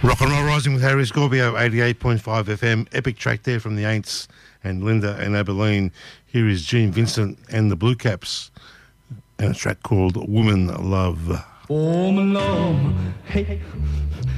Rock and Roll Rising with Harry Scorpio, 88.5 FM. Epic track there from the Aints and Linda and Abilene. Here is Gene Vincent and the Blue Caps and a track called Woman Love. Woman love, hey,